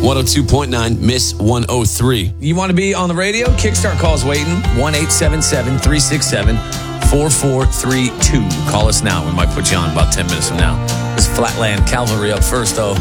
102.9, Miss 103. You want to be on the radio? Kickstart call's waiting. 1-877-367-4432. Call us now. We might put you on about 10 minutes from now. This Flatland Cavalry up first, though.